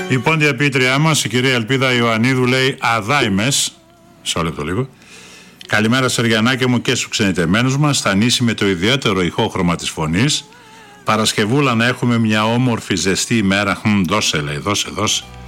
Η πόντια ποιήτριά μας, η κυρία Ελπίδα Ιωαννίδου, λέει αδάιμες. Μισό λεπτό λίγο. Καλημέρα Σεριανάκη μου και στους ξενιτεμένους μας. Θα νήσει με το ιδιαίτερο ηχόχρωμα της φωνής. Παρασκευούλα να έχουμε μια όμορφη ζεστή ημέρα. Δώσε, λέει, δώσε.